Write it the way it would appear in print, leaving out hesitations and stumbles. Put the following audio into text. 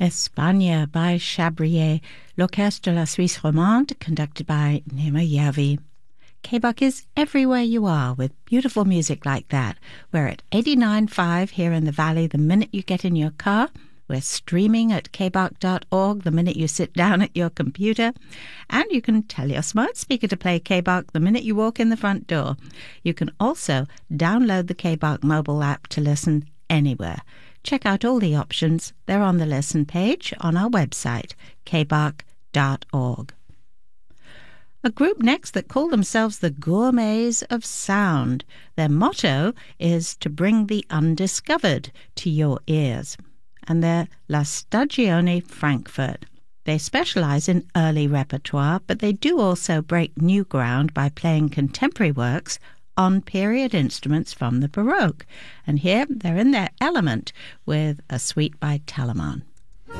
Espagne by Chabrier, l'Orchestre de la Suisse Romande, conducted by Nima Yavi. KBUK is everywhere you are with beautiful music like that. We're at 89.5 here in the Valley the minute you get in your car. We're streaming at kbuk.org the minute you sit down at your computer. And you can tell your smart speaker to play KBUK the minute you walk in the front door. You can also download the KBUK mobile app to listen anywhere. Check out all the options. They're on the listen page on our website, kbuk.org. A group next that call themselves the Gourmets of Sound. Their motto is to bring the undiscovered to your ears. And they're La Stagione Frankfurt. They specialize in early repertoire, but they do also break new ground by playing contemporary works on period instruments from the Baroque. And here they're in their element with a suite by Telemann.